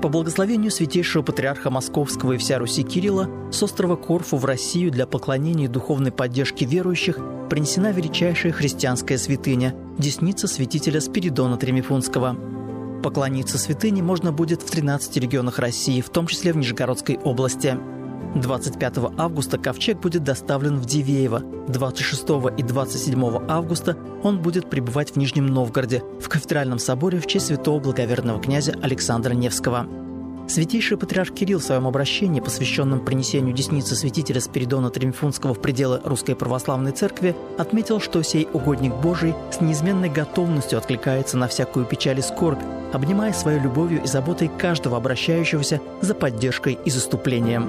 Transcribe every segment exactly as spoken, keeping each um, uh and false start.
По благословению святейшего патриарха Московского и вся Руси Кирилла с острова Корфу в Россию для поклонения и духовной поддержки верующих принесена величайшая христианская святыня – десница святителя Спиридона Тремифунского. Поклониться святыне можно будет в тринадцати регионах России, в том числе в Нижегородской области. двадцать пятого августа ковчег будет доставлен в Дивеево. двадцать шестого и двадцать седьмого августа он будет пребывать в Нижнем Новгороде, в кафедральном соборе в честь святого благоверного князя Александра Невского. Святейший патриарх Кирилл в своем обращении, посвященном принесению десницы святителя Спиридона Тремифунского в пределы Русской Православной Церкви, отметил, что сей угодник Божий с неизменной готовностью откликается на всякую печаль и скорбь, обнимая своей любовью и заботой каждого обращающегося за поддержкой и заступлением.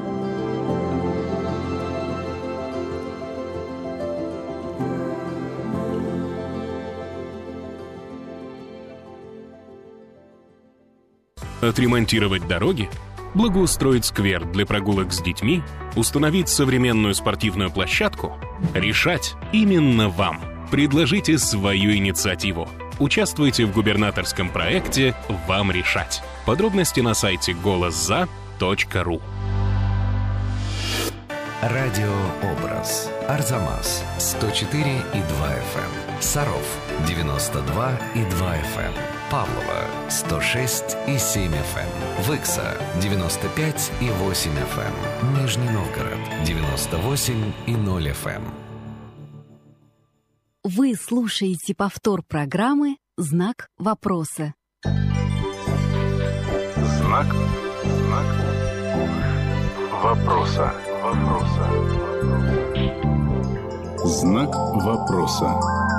Отремонтировать дороги, благоустроить сквер для прогулок с детьми, установить современную спортивную площадку – решать именно вам. Предложите свою инициативу. Участвуйте в губернаторском проекте «Вам решать». Подробности на сайте голос за точка ру. Радиообраз. Арзамас сто четыре и два эф эм. Саров девяносто два и два эф эм. Павлово сто шесть и семь эф эм. Выкса девяносто пять и восемь эф эм. Нижний Новгород девяносто восемь и ноль эф эм. Вы слушаете повтор программы «Знак вопроса». Знак, знак вопроса, вопроса. Знак вопроса.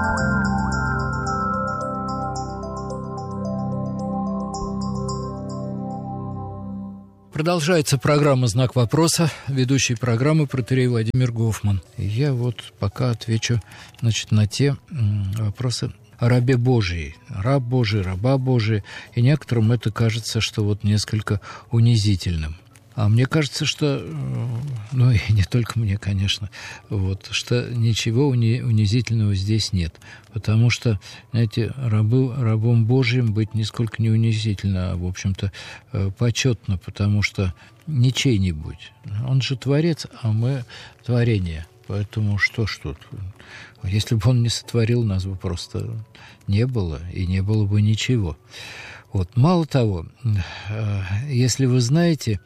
Продолжается программа «Знак вопроса», ведущий программы протоиерей Владимир Гофман. Я вот пока отвечу, значит, на те вопросы о рабе Божии. Раб Божий, раба Божия. И некоторым это кажется, что вот несколько унизительным. А мне кажется, что, ну и не только мне, конечно, вот, что ничего уни- унизительного здесь нет. Потому что, знаете, рабы, рабом Божьим быть нисколько не унизительно, а, в общем-то, почетно, потому что не чей-нибудь. Он же творец, а мы творение. Поэтому что ж тут? Если бы он не сотворил, нас бы просто не было, и не было бы ничего. Вот. Мало того, если вы знаете,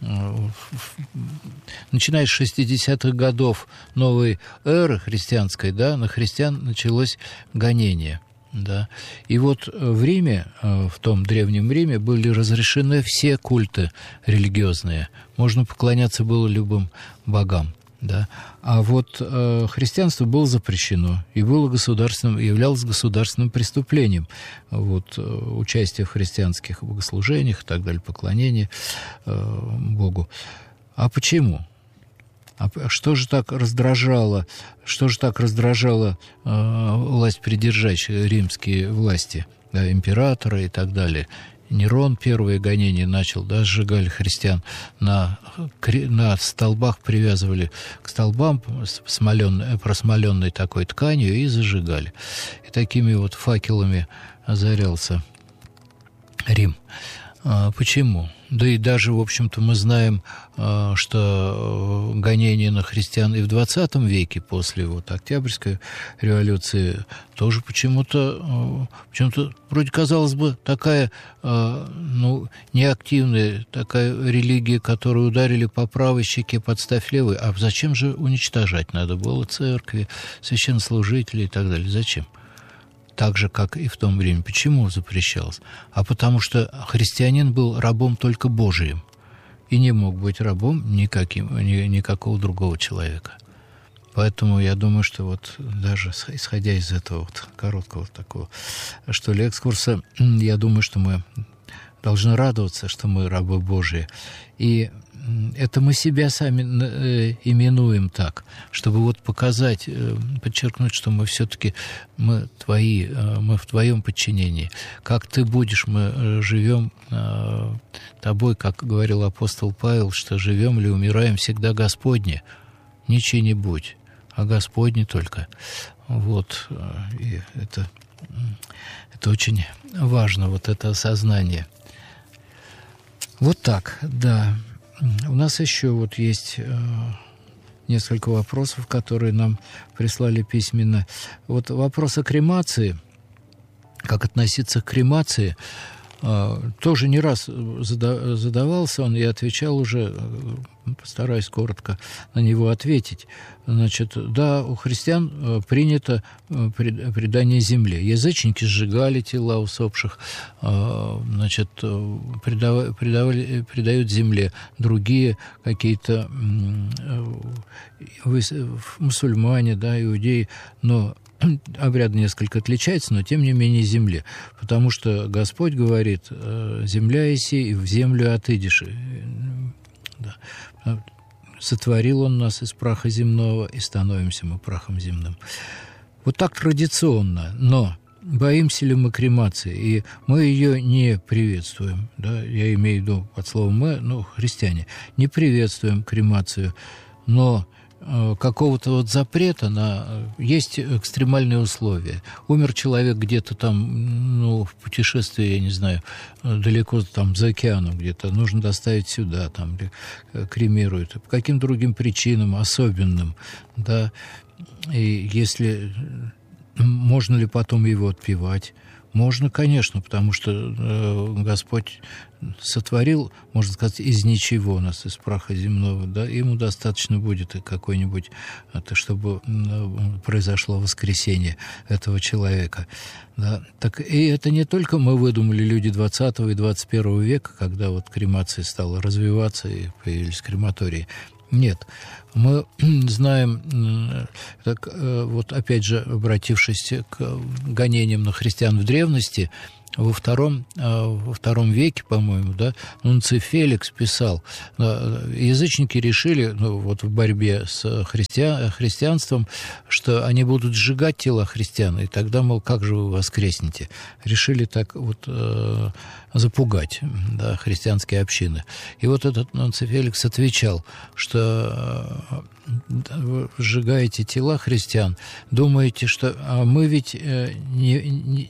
начиная с шестидесятых годов новой эры христианской, да, на христиан началось гонение. Да. И вот в Риме, в том древнем Риме, были разрешены все культы религиозные. Можно поклоняться было любым богам. Да. А вот э, христианство было запрещено и было государственным, являлось государственным преступлением. Вот, э, участие в христианских богослужениях и так далее, поклонение э, Богу. А почему? А что же так раздражало, что же так раздражало э, власть придержащие римские власти, да, императоры и так далее? Нерон первые гонения начал, да, сжигали христиан, на, на столбах привязывали к столбам смоленной, просмоленной такой тканью и зажигали. И такими вот факелами озарялся Рим. А почему? Да и даже, в общем-то, мы знаем, что гонения на христиан и в двадцатом веке, после вот Октябрьской революции, тоже почему-то, почему-то вроде, казалось бы, такая, ну, неактивная, такая религия, которую ударили по правой щеке, подставь левой. А зачем же уничтожать надо было церкви, священнослужителей и так далее? Зачем? Так же, как и в том времени. Почему запрещалось? А потому что христианин был рабом только Божиим и не мог быть рабом никаким, ни, никакого другого человека. Поэтому я думаю, что вот даже исходя из этого вот короткого такого, что ли, экскурса, я думаю, что мы должны радоваться, что мы рабы Божии. И это мы себя сами э, именуем так, чтобы вот показать, э, подчеркнуть, что мы все-таки мы твои, э, мы в твоем подчинении. Как ты будешь, мы э, живем э, тобой, как говорил апостол Павел, что живем или умираем всегда Господне, не чей-нибудь, а Господне только. Вот, и это, это очень важно, вот это осознание. Вот так, да. У нас еще вот есть э, несколько вопросов, которые нам прислали письменно. Вот вопрос о кремации, как относиться к кремации, э, тоже не раз зада- задавался он, и отвечал уже, э, постараюсь коротко на него ответить. Значит, да, у христиан принято предание земле. Язычники сжигали тела усопших, значит, предавали, предавали, предают земле. Другие какие-то мусульмане, да, иудеи, но обряд несколько отличается, но тем не менее земле. Потому что Господь говорит: «Земля еси, и в землю отыдешь». Да. Сотворил Он нас из праха земного, и становимся мы прахом земным. Вот так традиционно, но боимся ли мы кремации? И мы ее не приветствуем, да? Я имею в виду под словом «мы», ну, христиане, не приветствуем кремацию, но э, какого-то вот запрета на... Есть экстремальные условия. Умер человек где-то там, ну, в путешествии, я не знаю, далеко там за океаном где-то, нужно доставить сюда, там, кремируют. По каким другим причинам, особенным, да, и если... Можно ли потом его отпевать? Можно, конечно, потому что э, Господь сотворил, можно сказать, из ничего нас, из праха земного, да, ему достаточно будет и какой-нибудь, это, чтобы э, произошло воскресение этого человека. Да. Так, и это не только мы выдумали, люди двадцатого и двадцать первого века, когда вот кремация стала развиваться и появились крематории. Нет, мы знаем, так, вот опять же, обратившись к гонениям на христиан в древности, во втором, во втором веке, по-моему, да, Нунций Феликс писал, язычники решили, ну, вот в борьбе с христиан, христианством, что они будут сжигать тела христиан, и тогда, мол, как же вы воскреснете? Решили так вот э, запугать, да, христианские общины. И вот этот Нунций Феликс отвечал, что э, вы сжигаете тела христиан, думаете, что а мы ведь э, не... не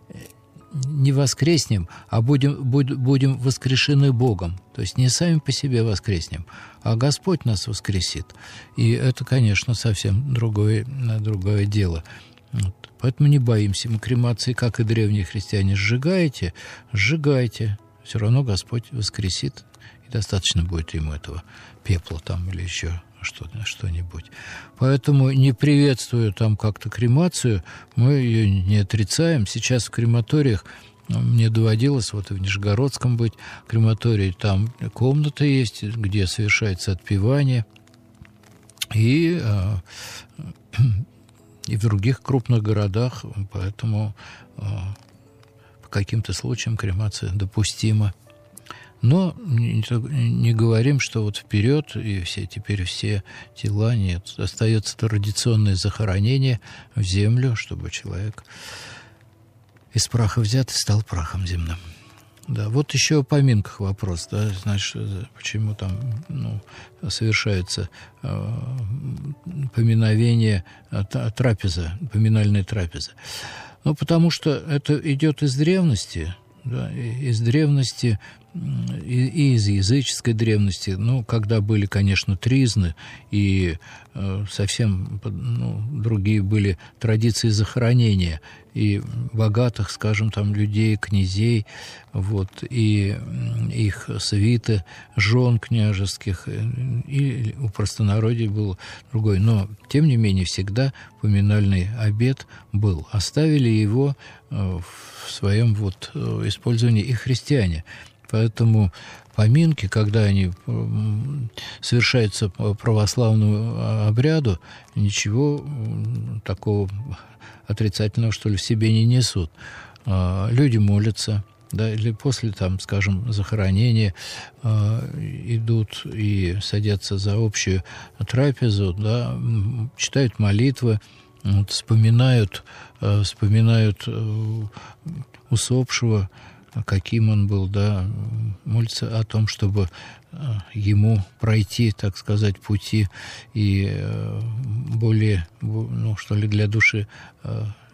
не воскреснем, а будем, будем воскрешены Богом. То есть не сами по себе воскреснем, а Господь нас воскресит. И это, конечно, совсем другое, другое дело. Вот. Поэтому не боимся мы кремации, как и древние христиане. Сжигаете, сжигайте. Все равно Господь воскресит, и достаточно будет ему этого пепла там или еще что-нибудь. Поэтому не приветствую там как-то кремацию, мы ее не отрицаем. Сейчас в крематориях, мне доводилось вот и в Нижегородском быть крематории, там комната есть, где совершается отпевание, и, и в других крупных городах, поэтому по каким-то случаям кремация допустима. Но не, не говорим, что вот вперед, и все, теперь все тела нет. Остается традиционное захоронение в землю, чтобы человек из праха взят и стал прахом земным. Да, вот еще о поминках вопрос, да, значит, почему там, ну, совершается э, поминовение, э, трапеза, поминальная трапеза. Ну, потому что это идет из древности, да, из древности, и из языческой древности, ну, когда были, конечно, тризны, и э, совсем ну, другие были традиции захоронения, и богатых, скажем, там, людей, князей, вот, и их свиты, жен княжеских, и у простонародья был другой. Но, тем не менее, всегда поминальный обет был. Оставили его э, в своем вот использовании и христиане. Поэтому поминки, когда они совершаются по православному обряду, ничего такого отрицательного, что ли, в себе не несут. Люди молятся, да, или после, там, скажем, захоронения идут и садятся за общую трапезу, да, читают молитвы, вот, вспоминают, вспоминают усопшего, каким он был, да, молится о том, чтобы ему пройти, так сказать, пути и более, ну, что ли, для души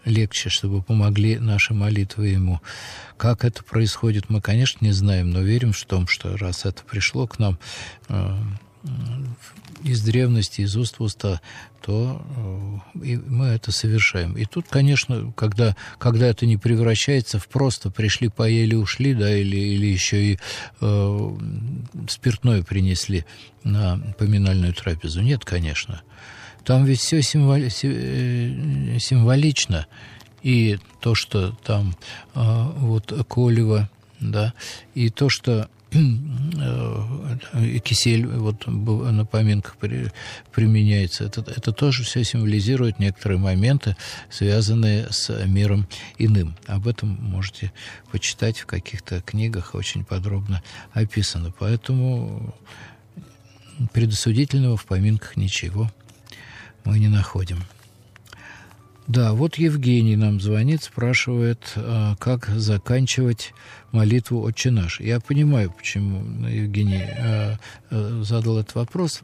легче, чтобы помогли наши молитвы ему. Как это происходит, мы, конечно, не знаем, но верим в том, что раз это пришло к нам э, из древности, из уст в уста, то э, и мы это совершаем. И тут, конечно, когда, когда это не превращается в просто пришли, поели, ушли, да, или, или еще и э, спиртное принесли на поминальную трапезу. Нет, конечно. Там ведь все символи- символично. И то, что там э, вот колево, да, и то, что э, кисель вот на поминках при, применяется, это, это тоже все символизирует некоторые моменты, связанные с миром иным. Об этом можете почитать в каких-то книгах, очень подробно описано. Поэтому предосудительного в поминках ничего мы не находим. Да, вот Евгений нам звонит, спрашивает, как заканчивать молитву «Отче наш». Я понимаю, почему Евгений задал этот вопрос.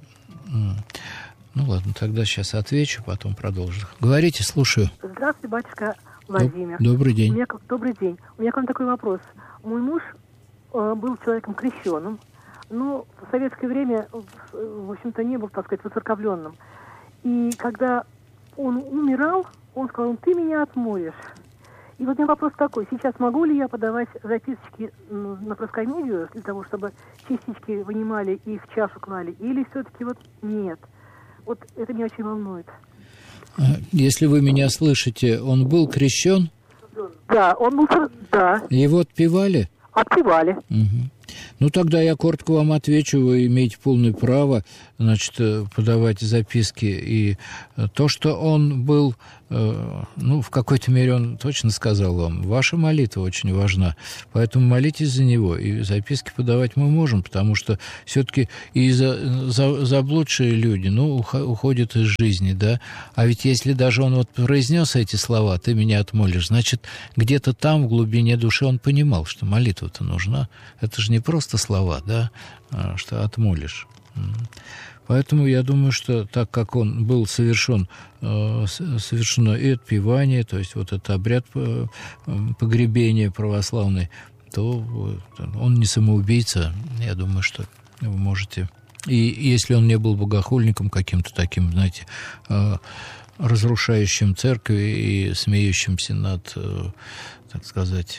Ну ладно, тогда сейчас отвечу, потом продолжу. Говорите, слушаю. Здравствуйте, батюшка Владимир. Добрый день. У меня, добрый день. У меня к вам такой вопрос. Мой муж э, был человеком крещеным, но в советское время, в общем-то, не был, так сказать, воцерковленным. И когда он умирал, он сказал: ты меня отмоешь. И вот у меня вопрос такой: сейчас могу ли я подавать записочки на проскомидию для того, чтобы частички вынимали и в чашу клали, или все-таки вот нет? Вот это меня очень волнует. Если вы меня слышите, он был крещен? Да, он был, да. Его отпевали? Отпевали. Угу. Ну, тогда я коротко вам отвечу. Вы имеете полное право, значит, подавать записки. И то, что он был, ну, в какой-то мере он точно сказал вам, ваша молитва очень важна. Поэтому молитесь за него. И записки подавать мы можем, потому что все-таки и за, за, заблудшие люди, ну, уходят из жизни, да. А ведь если даже он вот произнес эти слова: ты меня отмолишь, значит, где-то там, в глубине души, он понимал, что молитва-то нужна. Это же не просто слова, да, что отмолишь. Поэтому я думаю, что так как он был совершен, совершено и отпевание, то есть вот этот обряд погребения православный, то он не самоубийца. Я думаю, что вы можете... И если он не был богохульником каким-то таким, знаете, разрушающим церкви и смеющимся над, так сказать,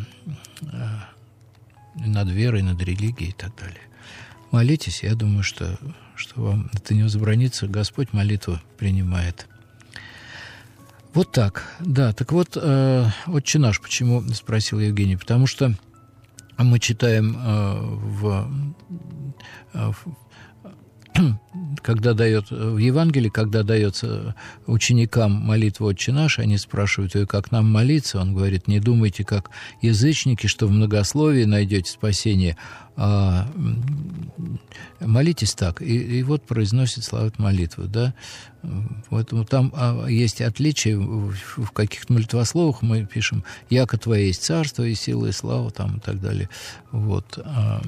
над верой, над религией и так далее. Молитесь, я думаю, что, что вам это не возбранится. Господь молитву принимает. Вот так. Да, так вот, э, «Отче наш», почему спросил Евгений? Потому что мы читаем э, в... Э, в когда дает в Евангелии, когда дается ученикам молитва «Отче наш», они спрашивают ее, как нам молиться. Он говорит: не думайте, как язычники, что в многословии найдете спасение, а молитесь так. И, и вот произносит слова молитвы, да. Поэтому там есть отличие. В каких-то молитвословах мы пишем: «Яко Твое есть царство и сила и слава», там и так далее. Вот.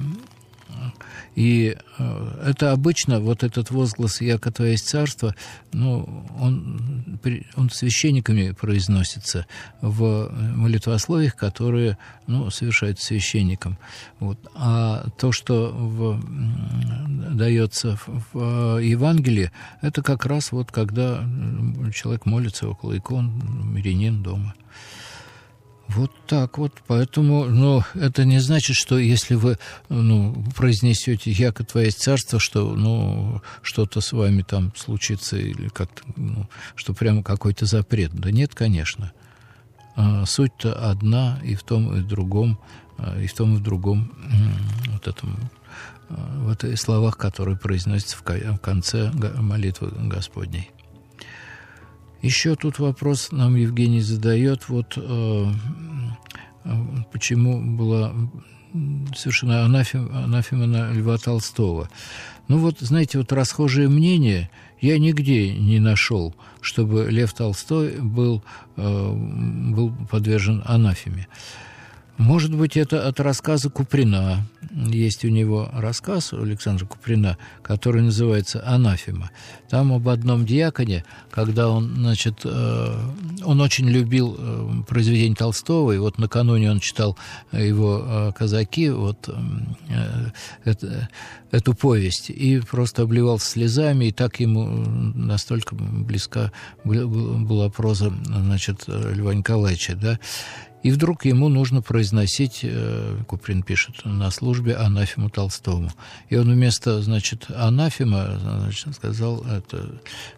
И это обычно, вот этот возглас «Яко Твое есть царство», ну, он, он священниками произносится в молитвословиях, которые, ну, совершают священником. Вот. А то, что в, дается в, в Евангелии, это как раз вот когда человек молится около икон, мирянин дома. Вот так вот. Поэтому, ну, это не значит, что если вы, ну, произнесете «Яко Твое есть царство», что, ну, что-то с вами там случится или как-то, ну, что прямо какой-то запрет. Да нет, конечно. А суть-то одна и в том, и в другом, и в том, и в другом вот этом, в этих словах, которые произносятся в конце молитвы Господней. Еще тут вопрос нам Евгений задает, вот э, почему была совершена анафема, анафема на Льва Толстого. Ну вот, знаете, вот расхожее мнение я нигде не нашел, чтобы Лев Толстой был, э, был подвержен анафеме. Может быть, это от рассказа Куприна, есть у него рассказ у Александра Куприна, который называется «Анафема». Там об одном диаконе, когда он, значит, он очень любил произведения Толстого, и вот накануне он читал его «Казаки», вот это, эту повесть, и просто обливался слезами, и так ему настолько близка была проза, значит, Льва Николаевича, да. И вдруг ему нужно произносить, Куприн пишет, на службе анафему Толстому. И он вместо, значит, анафема, значит, сказал это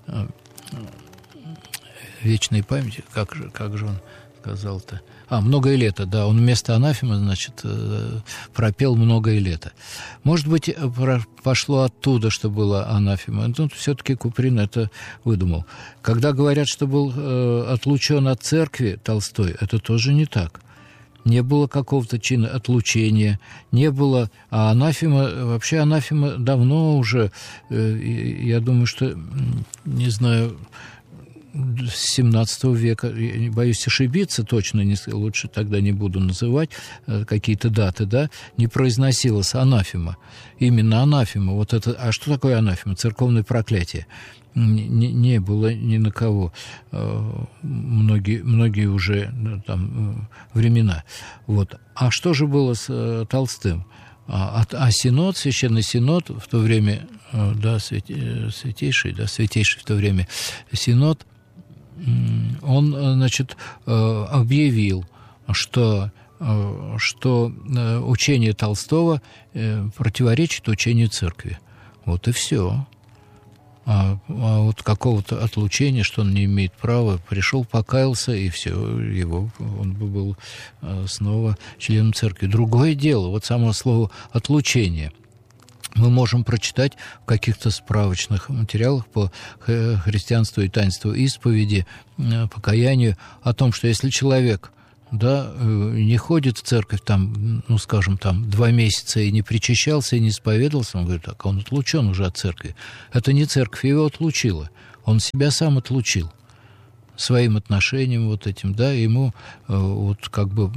вечной памяти, как же, как же он сказал-то? А, «Многое лето», да, он вместо анафема, значит, пропел «Многое лето». Может быть, пошло оттуда, что было анафема, но все-таки Куприн это выдумал. Когда говорят, что был отлучен от церкви Толстой, это тоже не так. Не было какого-то чина отлучения, не было... А анафема, вообще анафема давно уже, я думаю, что, не знаю... с семнадцатого века, я боюсь ошибиться, точно не, лучше тогда не буду называть э, какие-то даты, да, не произносилась анафема. Именно анафема. Вот это, а что такое анафема? Церковное проклятие. Не, не было ни на кого э, многие, многие уже ну, там, э, времена. Вот. А что же было с э, Толстым? А, а Синод, Священный Синод, в то время, э, да, святи, святейший, да, святейший в то время Синод, он, значит, объявил, что, что учение Толстого противоречит учению церкви. Вот и все. А, а вот какого-то отлучения, что он не имеет права, пришел, покаялся, и все, его, он бы был снова членом церкви. Другое дело, вот само слово «отлучение» мы можем прочитать в каких-то справочных материалах по христианству и таинству исповеди, покаянию, о том, что если человек, да, не ходит в церковь, там, ну, скажем, там, два месяца и не причащался, и не исповедовался, он говорит, так, он отлучен уже от церкви. Это не церковь его отлучила, он себя сам отлучил своим отношением вот этим, да, ему вот как бы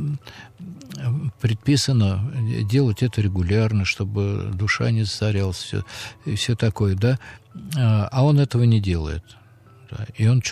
предписано делать это регулярно, чтобы душа не засорялась, все, и все такое, да, а он этого не делает, да, и он